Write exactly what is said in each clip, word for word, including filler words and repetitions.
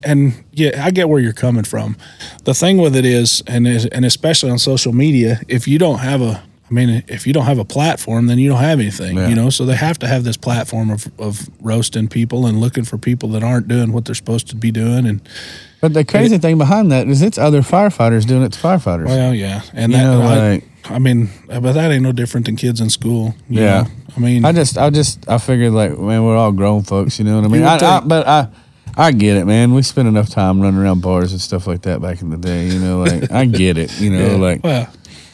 and yeah, I get where you're coming from. The thing with it is, and and especially on social media, if you don't have a, I mean, if you don't have a platform, then you don't have anything, yeah. you know. So they have to have this platform of of roasting people and looking for people that aren't doing what they're supposed to be doing. And but the crazy it, thing behind that is it's other firefighters doing it to firefighters. Well, yeah, and you that, know, like, I, I mean, but that ain't no different than kids in school. You yeah, know? I mean, I just, I just, I figured like, man, we're all grown folks, you know what I mean? I, I, but I. I get it, man. We spent enough time running around bars and stuff like that back in the day. You know, like I get it. You know, yeah. like well.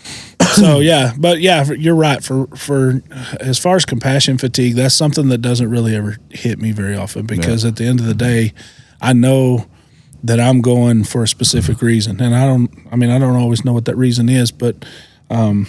So yeah, but yeah, you're right. For for as far as compassion fatigue, that's something that doesn't really ever hit me very often because yeah. at the end of the day, I know that I'm going for a specific reason, and I don't. I mean, I don't always know what that reason is, but um,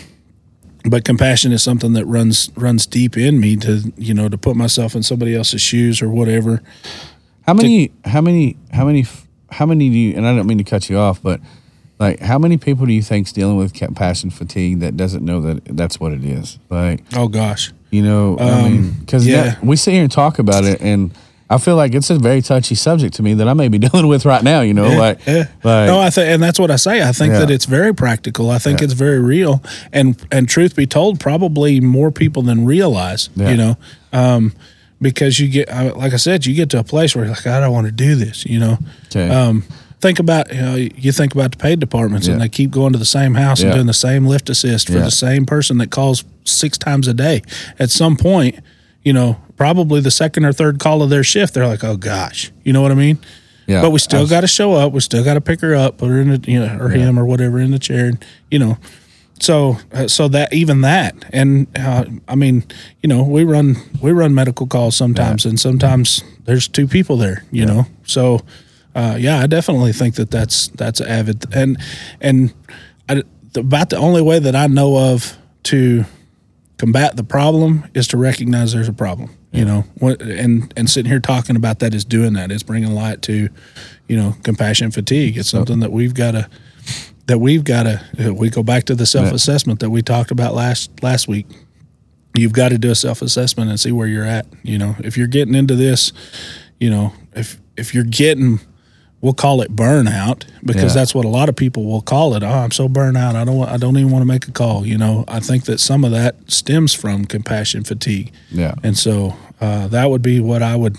but compassion is something that runs runs deep in me to you know to put myself in somebody else's shoes or whatever. How many, to, how many, how many, how many do you, and I don't mean to cut you off, but like how many people do you think's dealing with compassion fatigue that doesn't know that that's what it is? Like, oh gosh. You know, um, I mean, because yeah. we sit here and talk about it, and I feel like it's a very touchy subject to me that I may be dealing with right now, you know, yeah, like, yeah. like, no, I think, and that's what I say. I think yeah. that it's very practical. I think yeah. it's very real. And, and truth be told, probably more people than realize, yeah. you know, um, because you get, like I said, you get to a place where you're like, I don't want to do this, you know. Okay. Um, think about, you know, you think about the paid departments yeah. and they keep going to the same house yeah. and doing the same lift assist for yeah. the same person that calls six times a day. At some point, you know, probably the second or third call of their shift, they're like, oh gosh, you know what I mean? Yeah. But we still got to show up. We still got to pick her up, put her in, the, you know, or yeah. him or whatever in the chair, and, you know. So, uh, so that even that, and uh, I mean, you know, we run we run medical calls sometimes, yeah. and sometimes there's two people there, you yeah. know. So, uh, yeah, I definitely think that that's that's avid, and and I, about the only way that I know of to combat the problem is to recognize there's a problem, yeah. you know. What, and and sitting here talking about that is doing that. It's bringing light to, you know, compassion fatigue. It's something that we've got to. That we've got to, we go back to the self-assessment that we talked about last last week. You've got to do a self-assessment and see where you're at. You know, if you're getting into this, you know, if if you're getting, we'll call it burnout because yeah. that's what a lot of people will call it. Oh, I'm so burnt out. I don't I don't even want to make a call. You know, I think that some of that stems from compassion fatigue. Yeah, and so uh, that would be what I would.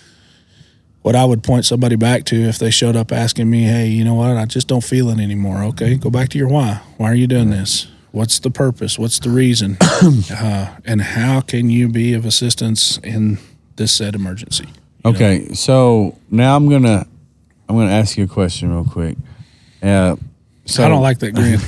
What I would point somebody back to if they showed up asking me, hey, you know what, I just don't feel it anymore. Okay, go back to your why. Why are you doing this? What's the purpose? What's the reason? uh, and how can you be of assistance in this said emergency? Okay, know? So now I'm gonna I'm gonna ask you a question real quick. Uh, so, I don't like that grin.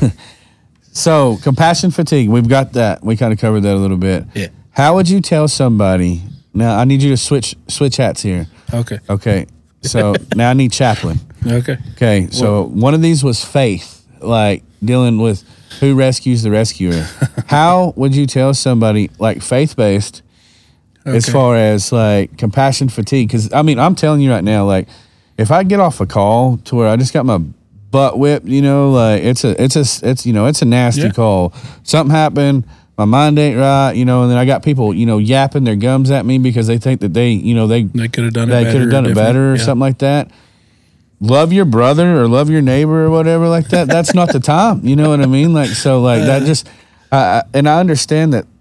So compassion fatigue, we've got that. We kind of covered that a little bit. Yeah. How would you tell somebody? Now I need you to switch switch hats here. Okay. Okay. So now I need chaplain. Okay. Okay. So well, one of these was faith, like dealing with who rescues the rescuer. How would you tell somebody like faith based okay. as far as like compassion fatigue? Because I mean, I'm telling you right now, like if I get off a call to where I just got my butt whipped, you know, like it's a it's a it's you know it's a nasty yeah. call. Something happened. My mind ain't right, you know, and then I got people, you know, yapping their gums at me because they think that they, you know, they they could have done it they better. They could have done it better or yeah. something like that. Love your brother or love your neighbor or whatever like that. That's not the time. You know what I mean? Like, so like uh, that just, uh, and I understand that.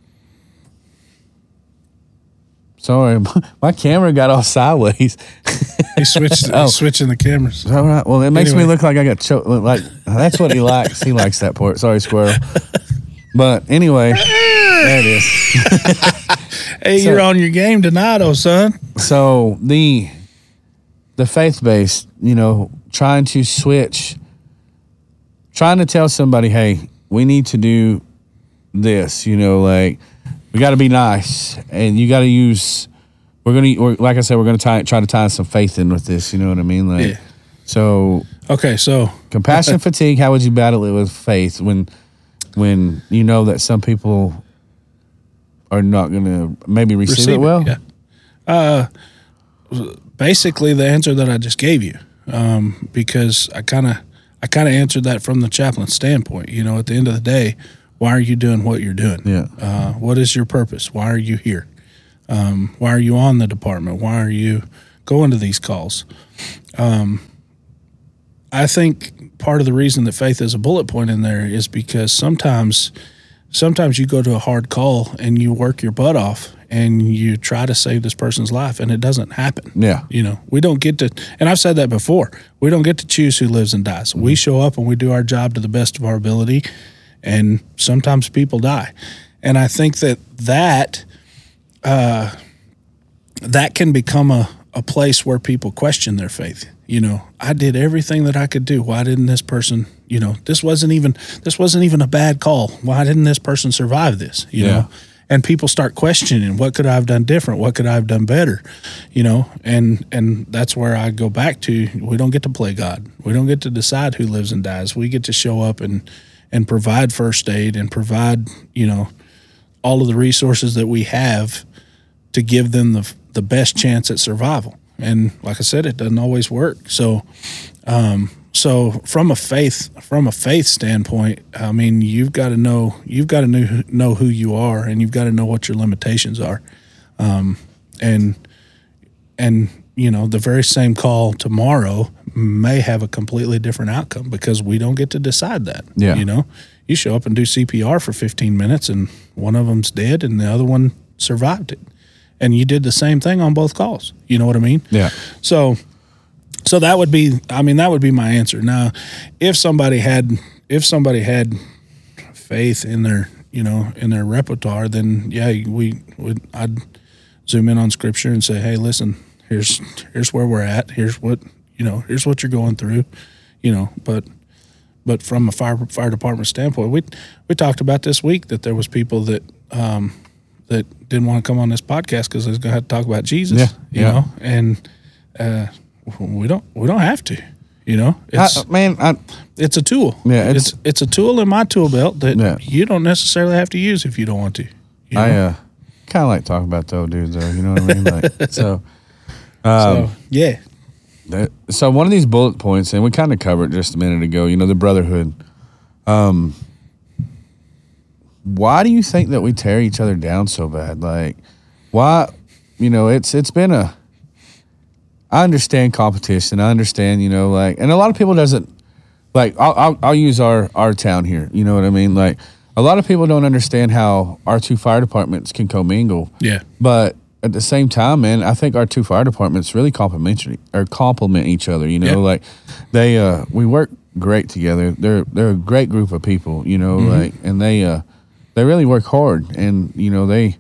Sorry, my camera got all sideways. He switched, oh. switching the cameras. All right. Well, it makes anyway. me look like I got choked. Like, that's what he likes. He likes that part. Sorry, squirrel. But anyway, there it is. Hey, so, you're on your game tonight, oh son. So the the faith-based, you know, trying to switch, trying to tell somebody, hey, we need to do this, you know, like we got to be nice, and you got to use. We're gonna, or like I said, we're gonna try try to tie some faith in with this. You know what I mean? Like, yeah. So okay, so compassion fatigue. How would you battle it with faith when? When you know that some people are not going to maybe receive, receive it well? It, yeah. Uh, basically, the answer that I just gave you, um, because I kind of I kind of answered that from the chaplain's standpoint. You know, at the end of the day, why are you doing what you're doing? Yeah. Uh, what is your purpose? Why are you here? Um, why are you on the department? Why are you going to these calls. Um, I think part of the reason that faith is a bullet point in there is because sometimes, sometimes you go to a hard call and you work your butt off and you try to save this person's life and it doesn't happen. Yeah. You know, we don't get to, and I've said that before, we don't get to choose who lives and dies. Mm-hmm. We show up and we do our job to the best of our ability, and sometimes people die. And I think that that, uh, that can become a, a place where people question their faith. You know, I did everything that I could do. Why didn't this person, you know, this wasn't even, this wasn't even a bad call. Why didn't this person survive this? You yeah. know, and people start questioning, what could I have done different? What could I have done better? You know, and, and that's where I go back to, we don't get to play God. We don't get to decide who lives and dies. We get to show up and, and provide first aid and provide, you know, all of the resources that we have to give them the the best chance at survival. And like I said, it doesn't always work. So, um, so from a faith, from a faith standpoint, I mean, you've got to know, you've got to know, know who you are, and you've got to know what your limitations are. Um, and, and, you know, the very same call tomorrow may have a completely different outcome because we don't get to decide that. Yeah. You know, you show up and do C P R for fifteen minutes and one of them's dead and the other one survived it. And you did the same thing on both calls. You know what I mean? Yeah. So, so that would be, I mean, that would be my answer. Now, if somebody had, if somebody had faith in their, you know, in their repertoire, then yeah, we would, I'd zoom in on scripture and say, hey, listen, here's, here's where we're at. Here's what, you know, here's what you're going through, you know, but, but from a fire, fire department standpoint, we, we talked about this week that there was people that, um, that didn't want to come on this podcast because they was going to have to talk about Jesus, yeah, you yeah. know, and uh, we don't we don't have to, you know. It's, I, man, I, it's a tool. Yeah, it's, it's it's a tool in my tool belt that yeah. you don't necessarily have to use if you don't want to. You know? I uh, kind of like talking about the old dudes, though. You know what I mean? Like, so, um, so yeah. That, so one of these bullet points, and we kind of covered just a minute ago. You know, the brotherhood. Um. Why do you think that we tear each other down so bad? Like, why, you know, it's it's been a, I understand competition. I understand, you know, like, and a lot of people doesn't, like, I'll, I'll, I'll use our, our town here. You know what I mean? Like, a lot of people don't understand how our two fire departments can commingle. Yeah. But at the same time, man, I think our two fire departments really complementary or complement each other. You know, yeah. like they, uh, we work great together. They're they're a great group of people. You know, mm-hmm. like, and they, uh, they really work hard, and you know they,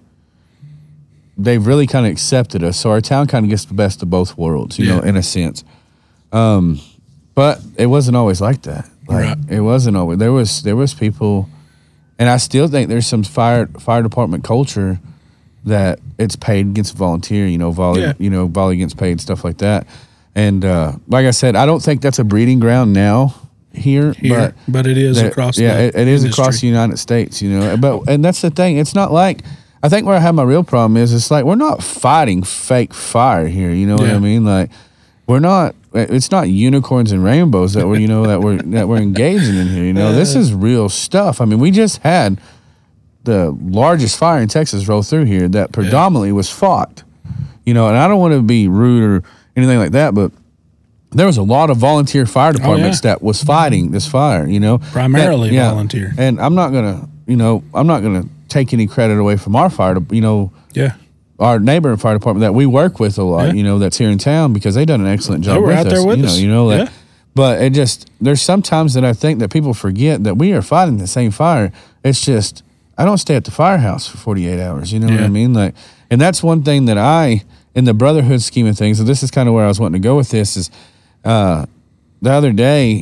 they've really kind of accepted us. So our town kind of gets the best of both worlds. You yeah. know, in a sense. Um, but it wasn't always like that. Like, right. It wasn't always. There was there was people. And I still think there's some fire fire department culture that it's paid against volunteer, you know, volley, yeah. you know, volley against paid, stuff like that. And uh, like I said, I don't think that's a breeding ground now here, here but but it is that, across. Yeah, the it, it is industry. across the United States, you know. But and that's the thing. It's not like I think where I have my real problem is it's like we're not fighting fake fire here. You know yeah. what I mean? Like we're not. It's not unicorns and rainbows that we're, you know, that we're that we're engaging in here. You know, this is real stuff. I mean, we just had the largest fire in Texas roll through here that predominantly yeah. was fought. You know, and I don't want to be rude or anything like that, but there was a lot of volunteer fire departments oh, yeah. that was fighting this fire. You know, primarily that, yeah, volunteer. And I'm not gonna, you know, I'm not gonna take any credit away from our fire. You know, yeah. our neighboring fire department that we work with a lot, yeah. you know, that's here in town because they done an excellent job. They were with out us, there with you us. know, you know, like, yeah. But it just there's sometimes that I think that people forget that we are fighting the same fire. It's just I don't stay at the firehouse for forty-eight hours. You know yeah. what I mean? Like, and that's one thing that I, in the brotherhood scheme of things, and this is kind of where I was wanting to go with this is, uh, the other day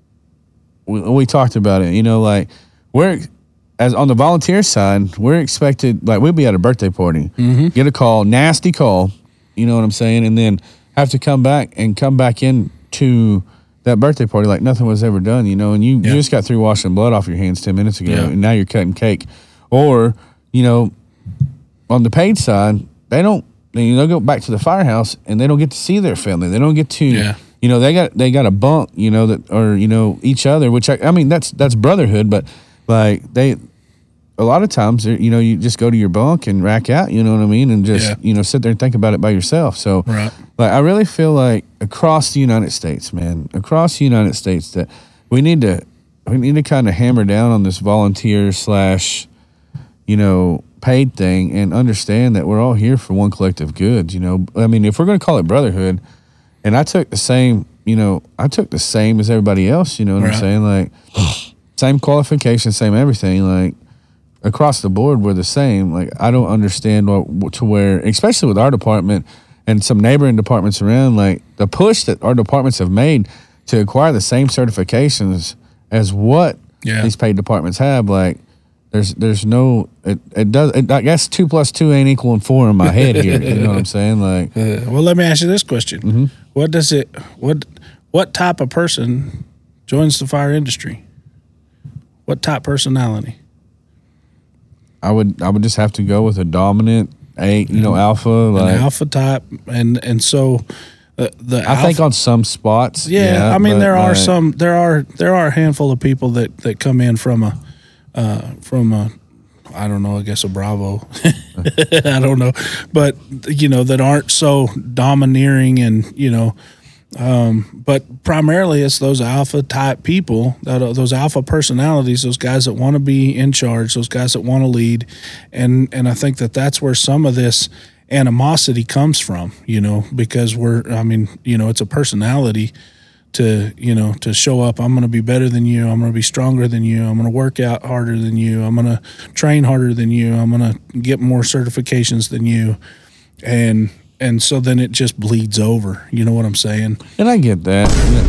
we, we talked about it. You know, like we're. As on the volunteer side, we're expected, like we'll be at a birthday party, mm-hmm. get a call, nasty call, you know what I'm saying, and then have to come back and come back in to that birthday party like nothing was ever done, you know, and you, yeah. you just got through washing blood off your hands ten minutes ago, yeah. and now you're cutting cake. Or, you know, on the paid side, they don't, you know, go back to the firehouse and they don't get to see their family. They don't get to, yeah. you know, they got they got a bunk, you know, that or, you know, each other, which I, I mean, that's that's brotherhood, but like they, a lot of times, you know, you just go to your bunk and rack out, you know what I mean? And just, Yeah. you know, sit there and think about it by yourself. So, Right. like, I really feel like across the United States, man, across the United States, that we need to, we need to kind of hammer down on this volunteer slash, you know, paid thing and understand that we're all here for one collective good. You know, I mean, if we're going to call it brotherhood, and I took the same, you know, I took the same as everybody else, you know what Right. I'm saying? Like, same qualifications, same everything. Like, across the board, we're the same. Like, I don't understand what, to where, especially with our department and some neighboring departments around, like, the push that our departments have made to acquire the same certifications as what Yeah. these paid departments have, like, there's there's no, it, it does, it, I guess two plus two ain't equaling four in my head here. You know what I'm saying? Like, Uh, well, let me ask you this question: Mm-hmm. What does it? What what type of person joins the fire industry? What type personality? I would I would just have to go with a dominant, a you know, alpha. Like, An alpha type, and and so uh, the I alpha, think on some spots, yeah, yeah. I mean but, there are like, some there are there are a handful of people that that come in from a uh, from a I don't know I guess a Bravo I don't know, but you know that aren't so domineering and you know. Um, but primarily it's those alpha type people, that are, those alpha personalities, those guys that want to be in charge, those guys that want to lead. And, and I think that that's where some of this animosity comes from, you know, because we're, I mean, you know, it's a personality to, you know, to show up. I'm going to be better than you. I'm going to be stronger than you. I'm going to work out harder than you. I'm going to train harder than you. I'm going to get more certifications than you. And, And so then it just bleeds over. You know what I'm saying? And I get that.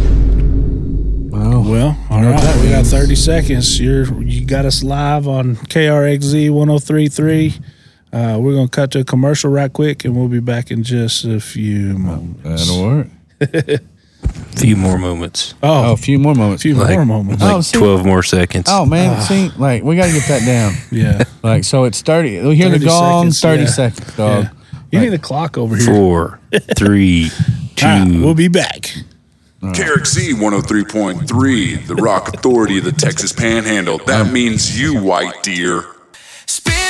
Well, Well, all know what right. that We got means. thirty seconds. You're you got us live on K R X Z one oh three point three. Uh, we're gonna cut to a commercial right quick, and we'll be back in just a few moments. that'll work. few more moments. Oh, Oh, a few more a moments. few Like- more moments. Like Oh, see- twelve more seconds. Oh man, see, like we gotta get that down. Yeah, Like, so it's thirty. We hear the thirty gong, seconds, thirty yeah. seconds, dog. yeah. You need a clock over here. Four, three, two. All right, we'll be back. K R X Z one oh three point three, the rock authority of the Texas Panhandle. That means you, white deer.